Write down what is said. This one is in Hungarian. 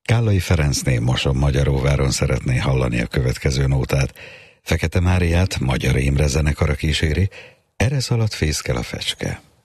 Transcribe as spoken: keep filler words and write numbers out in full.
Kállai Ferencné Moson-Magyaróváron szeretné hallani a következő nótát. Fekete Máriát Magyar Imre zenekara kíséri, erre szaladt fészkel a fecske.